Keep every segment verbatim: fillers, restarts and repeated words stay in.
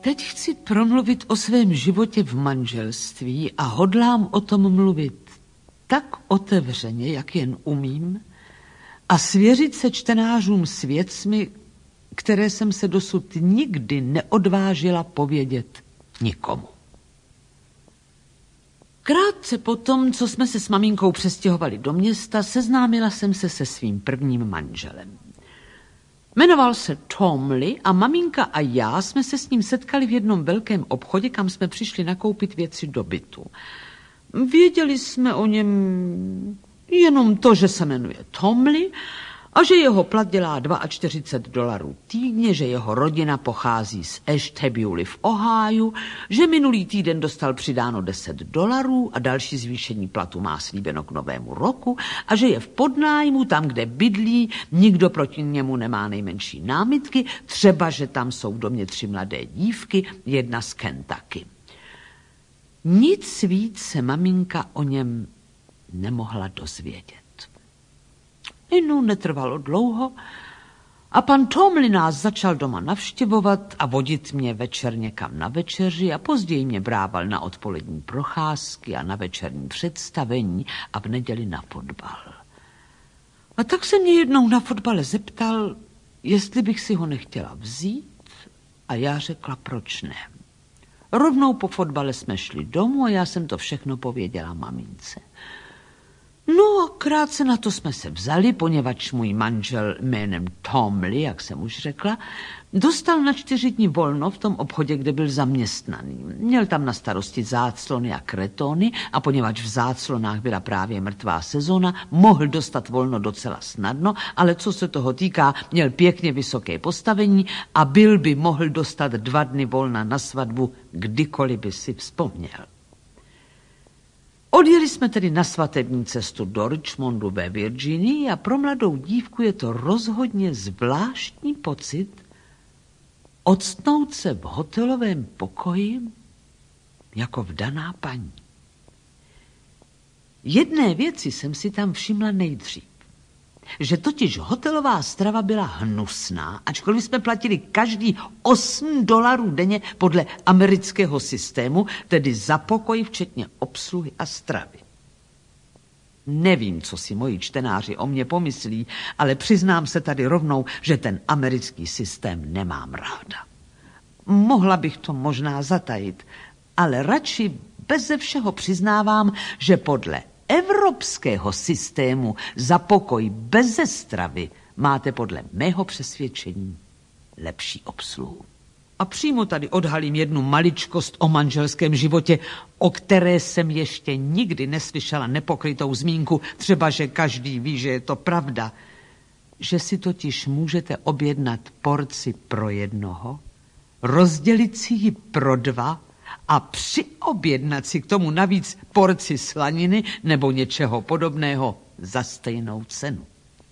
Teď chci promluvit o svém životě v manželství a hodlám o tom mluvit tak otevřeně, jak jen umím, a svěřit se čtenářům s věcmi, které jsem se dosud nikdy neodvážila povědět nikomu. Krátce potom, co jsme se s maminkou přestěhovali do města, seznámila jsem se se svým prvním manželem. Jmenoval se Tomley a maminka a já jsme se s ním setkali v jednom velkém obchodě, kam jsme přišli nakoupit věci do bytu. Věděli jsme o něm jenom to, že se jmenuje Tomley a že jeho plat dělá čtyřicet dva dolarů týdně, že jeho rodina pochází z Ashtabula v Ohiu, že minulý týden dostal přidáno deset dolarů a další zvýšení platu má slíbeno k novému roku a že je v podnájmu tam, kde bydlí, nikdo proti němu nemá nejmenší námitky, třeba, že tam jsou v domě tři mladé dívky, jedna z Kentucky. Nic víc se maminka o něm nemohla dozvědět. Inu netrvalo dlouho a pan Tomley nás začal doma navštěvovat a vodit mě večer někam na večeři a později mě brával na odpolední procházky a na večerní představení a v neděli na fotbal. A tak se mě jednou na fotbale zeptal, jestli bych si ho nechtěla vzít a já řekla, proč ne. Rovnou po fotbale jsme šli domů a já jsem to všechno pověděla mamince. No a krátce na to jsme se vzali, poněvadž můj manžel jménem Tomley, jak jsem už řekla, dostal na čtyři dny volno v tom obchodě, kde byl zaměstnaný. Měl tam na starosti záclony a kretony a poněvadž v záclonách byla právě mrtvá sezona, mohl dostat volno docela snadno, ale co se toho týká, měl pěkně vysoké postavení a byl by mohl dostat dva dny volna na svatbu, kdykoliv by si vzpomněl. Odjeli jsme tedy na svatební cestu do Richmondu ve Virginii a pro mladou dívku je to rozhodně zvláštní pocit octnout se v hotelovém pokoji jako vdaná paní. Jedné věci jsem si tam všimla nejdřív. Že totiž hotelová strava byla hnusná, ačkoliv jsme platili každý osm dolarů denně podle amerického systému, tedy za pokoj včetně obsluhy a stravy. Nevím, co si moji čtenáři o mě pomyslí, ale přiznám se tady rovnou, že ten americký systém nemám ráda. Mohla bych to možná zatajit, ale radši beze všeho přiznávám, že podle evropského systému za pokoj beze stravy máte podle mého přesvědčení lepší obsluhu. A přímo tady odhalím jednu maličkost o manželském životě, o které jsem ještě nikdy neslyšela nepokrytou zmínku, třeba že každý ví, že je to pravda, že si totiž můžete objednat porci pro jednoho, rozdělit si ji pro dva a přiobjednat si k tomu navíc porci slaniny nebo něčeho podobného za stejnou cenu.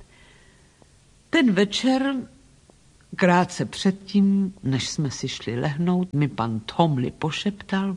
Ten večer, krátce předtím, než jsme si šli lehnout, mi pan Tomley pošeptal,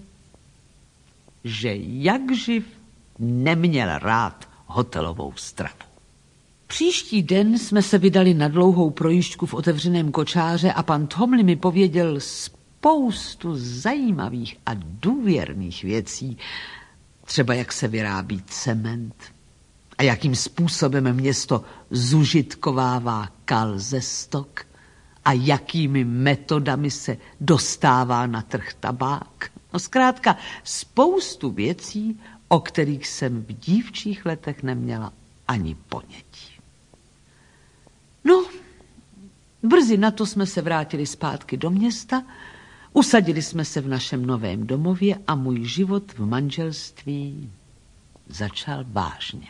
že jakživ neměl rád hotelovou stravu. Příští den jsme se vydali na dlouhou projížďku v otevřeném kočáře a pan Tomley mi pověděl spoustu zajímavých a důvěrných věcí, třeba jak se vyrábí cement a jakým způsobem město zužitkovává kal ze stok a jakými metodami se dostává na trh tabák. No zkrátka spoustu věcí, o kterých jsem v dívčích letech neměla ani ponětí. No, brzy na to jsme se vrátili zpátky do města, usadili jsme se v našem novém domově a můj život v manželství začal vážně.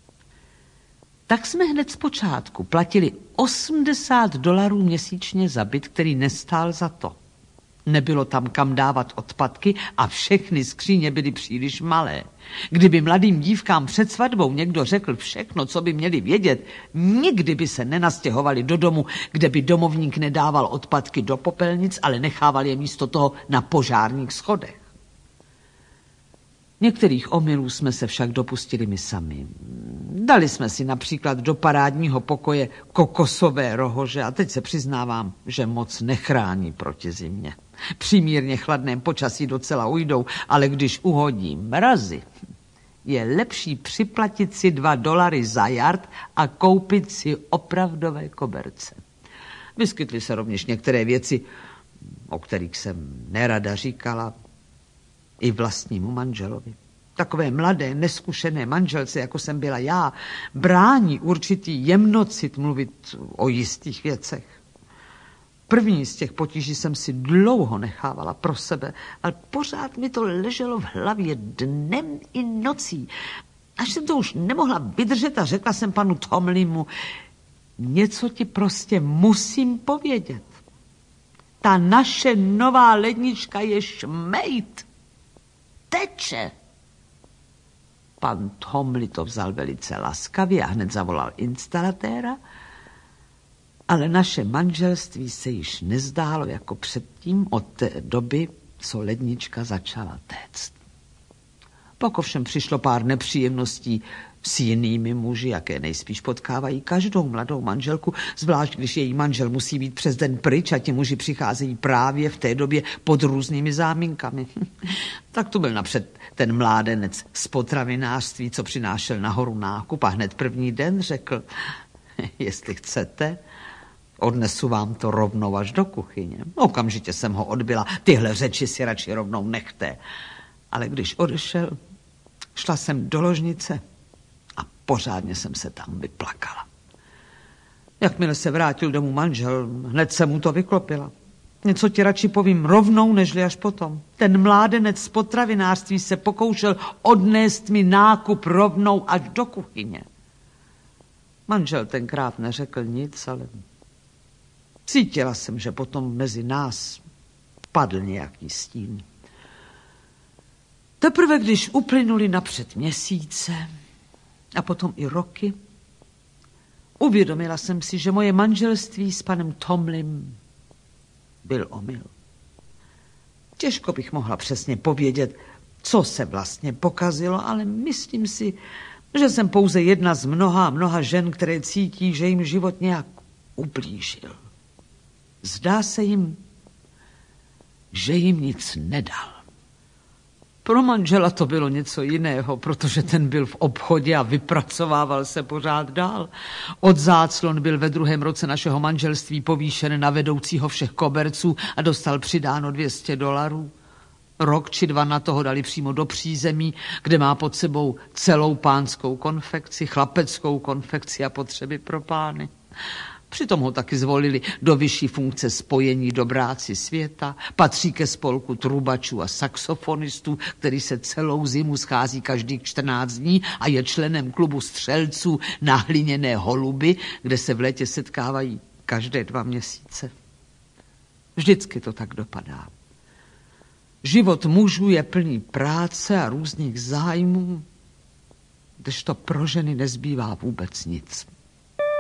Tak jsme hned zpočátku platili osmdesát dolarů měsíčně za byt, který nestál za to. Nebylo tam kam dávat odpadky a všechny skříně byly příliš malé. Kdyby mladým dívkám před svatbou někdo řekl všechno, co by měli vědět, nikdy by se nenastěhovali do domu, kde by domovník nedával odpadky do popelnic, ale nechával je místo toho na požárních schodech. Některých omylů jsme se však dopustili my sami. Dali jsme si například do parádního pokoje kokosové rohože a teď se přiznávám, že moc nechrání proti zimě. Při mírně chladném počasí docela ujdou, ale když uhodí mrazy, je lepší připlatit si dva dolary za jard a koupit si opravdové koberce. Vyskytly se rovněž některé věci, o kterých jsem nerada říkala i vlastnímu manželovi. Takové mladé, neskušené manželce, jako jsem byla já, brání určitý jemnocit mluvit o jistých věcech. První z těch potíží jsem si dlouho nechávala pro sebe, ale pořád mi to leželo v hlavě dnem i nocí. Až jsem to už nemohla vydržet a řekla jsem panu Tomlimu, něco ti prostě musím povědět. Ta naše nová lednička je šmejt. Teče. Pan Tomli to vzal velice laskavě a hned zavolal instalatéra, ale naše manželství se již nezdálo jako předtím od té doby, co lednička začala téct. Pak ovšem přišlo pár nepříjemností s jinými muži, jaké nejspíš potkávají každou mladou manželku, zvlášť když její manžel musí být přes den pryč a ti muži přicházejí právě v té době pod různými záminkami. Tak tu byl napřed ten mládenec z potravinářství, co přinášel nahoru nákup a hned první den řekl, jestli chcete, odnesu vám to rovnou až do kuchyně. Okamžitě jsem ho odbyla, tyhle řeči si radši rovnou nechte. Ale když odešel, šla jsem do ložnice a pořádně jsem se tam vyplakala. Jakmile se vrátil domů manžel, hned jsem mu to vyklopila. Něco ti radši povím rovnou, nežli až potom. Ten mládenec z potravinářství se pokoušel odnést mi nákup rovnou až do kuchyně. Manžel tenkrát neřekl nic, ale cítila jsem, že potom mezi nás padl nějaký stín. Teprve když uplynuli napřed měsíce a potom i roky, uvědomila jsem si, že moje manželství s panem Tomlim byl omyl. Těžko bych mohla přesně povědět, co se vlastně pokazilo, ale myslím si, že jsem pouze jedna z mnoha mnoha žen, které cítí, že jim život nějak ublížil. Zdá se jim, že jim nic nedal. Pro manžela to bylo něco jiného, protože ten byl v obchodě a vypracovával se pořád dál. Od záclon byl ve druhém roce našeho manželství povýšen na vedoucího všech koberců a dostal přidáno dvě stě dolarů. Rok či dva na toho dali přímo do přízemí, kde má pod sebou celou pánskou konfekci, chlapeckou konfekci a potřeby pro pány. Přitom ho taky zvolili do vyšší funkce spojení dobráci světa, patří ke spolku trubačů a saxofonistů, který se celou zimu schází každých čtrnáct dní a je členem klubu střelců na hliněné holuby, kde se v létě setkávají každé dva měsíce. Vždycky to tak dopadá. Život mužů je plný práce a různých zájmů, kdežto pro ženy nezbývá vůbec nic.